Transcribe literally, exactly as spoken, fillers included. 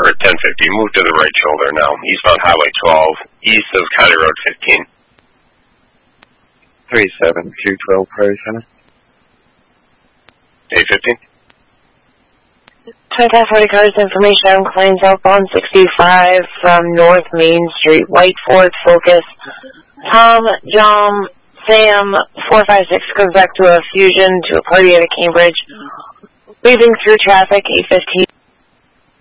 or ten fifty, move to the right shoulder now. Eastbound Highway twelve, east of County Road fifteen. three seven two twelve Prairie Center. eight fifteen. twenty-five forty cars, information on claims outbound sixty-five from North Main Street, White Ford Focus. Tom, John, Sam, four five six goes back to a Fusion to a party at a Cambridge. Leaving through traffic, eight fifteen.